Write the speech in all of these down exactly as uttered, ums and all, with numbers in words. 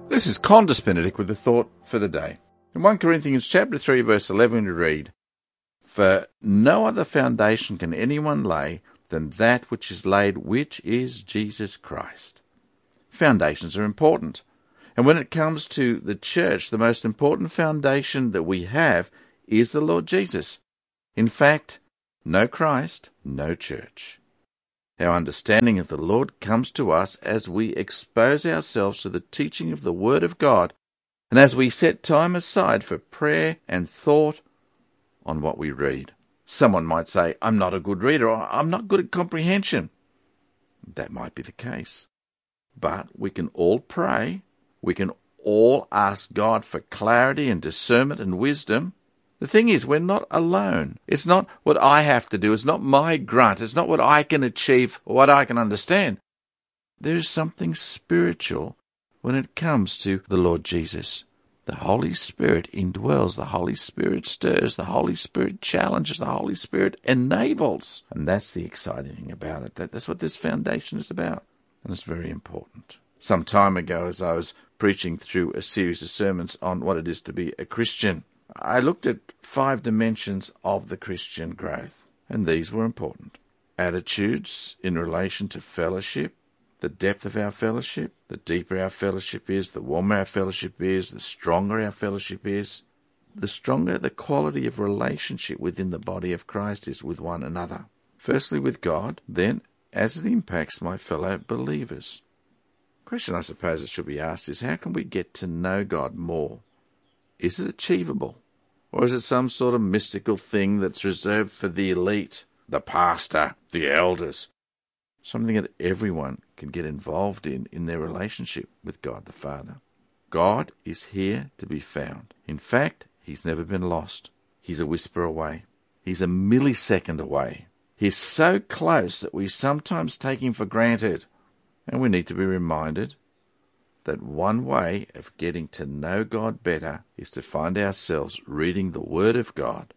This is Condis Benedict with the thought for the day. In First Corinthians chapter three, verse eleven, we read, "For no other foundation can anyone lay than that which is laid, which is Jesus Christ." Foundations are important. And when it comes to the church, the most important foundation that we have is the Lord Jesus. In fact, no Christ, no church. Our understanding of the Lord comes to us as we expose ourselves to the teaching of the Word of God, and as we set time aside for prayer and thought on what we read. Someone might say, "I'm not a good reader," or "I'm not good at comprehension." That might be the case. But we can all pray. We can all ask God for clarity and discernment and wisdom. The thing is, we're not alone. It's not what I have to do. It's not my grunt. It's not what I can achieve or what I can understand. There is something spiritual when it comes to the Lord Jesus. The Holy Spirit indwells. The Holy Spirit stirs. The Holy Spirit challenges. The Holy Spirit enables. And that's the exciting thing about it. That, that's what this foundation is about. And it's very important. Some time ago, as I was preaching through a series of sermons on what it is to be a Christian, I looked at five dimensions of the Christian growth, and these were important. Attitudes in relation to fellowship, the depth of our fellowship, the deeper our fellowship is, the warmer our fellowship is, the stronger our fellowship is, the stronger the quality of relationship within the body of Christ is with one another. Firstly with God, then as it impacts my fellow believers. The question I suppose that should be asked is, how can we get to know God more? Is it achievable? Or is it some sort of mystical thing that's reserved for the elite, the pastor, the elders? Something that everyone can get involved in in their relationship with God the Father. God is here to be found. In fact, he's never been lost. He's a whisper away. He's a millisecond away. He's so close that we sometimes take him for granted. And we need to be reminded that one way of getting to know God better is to find ourselves reading the Word of God.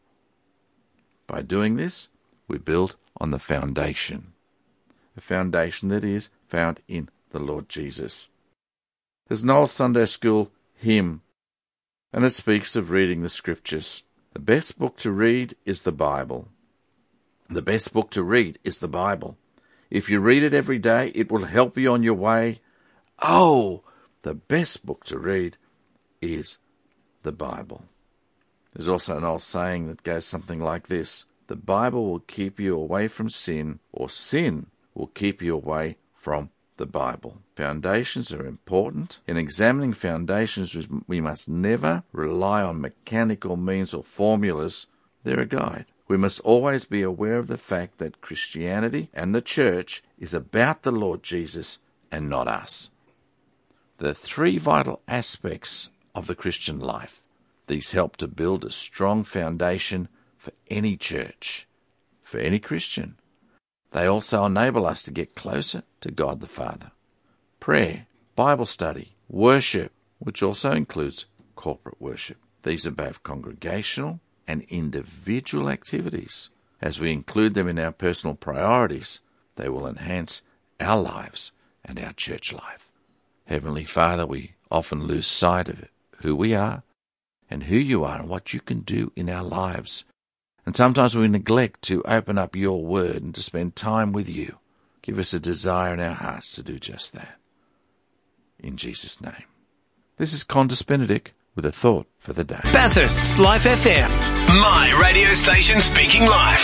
By doing this, we build on the foundation, a foundation that is found in the Lord Jesus. There's an old Sunday school hymn, and it speaks of reading the Scriptures. The best book to read is the Bible. The best book to read is the Bible. If you read it every day, it will help you on your way. Oh, the best book to read is the Bible. There's also an old saying that goes something like this: the Bible will keep you away from sin, or sin will keep you away from the Bible. Foundations are important. In examining foundations, we must never rely on mechanical means or formulas. They're a guide. We must always be aware of the fact that Christianity and the church is about the Lord Jesus and not us. The three vital aspects of the Christian life. These help to build a strong foundation for any church, for any Christian. They also enable us to get closer to God the Father. Prayer, Bible study, worship, which also includes corporate worship. These are both congregational and individual activities. As we include them in our personal priorities, they will enhance our lives and our church life. Heavenly Father, we often lose sight of it, who we are and who you are and what you can do in our lives. And sometimes we neglect to open up your word and to spend time with you. Give us a desire in our hearts to do just that. In Jesus' name. This is Condis Benedict with a thought for the day. Bathurst's Life F M. My radio station speaking live.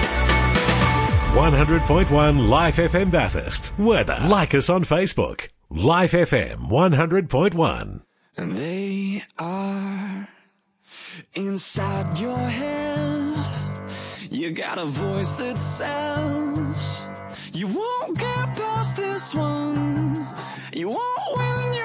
one hundred point one Life F M Bathurst. Weather. Like us on Facebook. Life F M one hundred point one. And they are inside your head. You got a voice that says you won't get past this one. You won't win your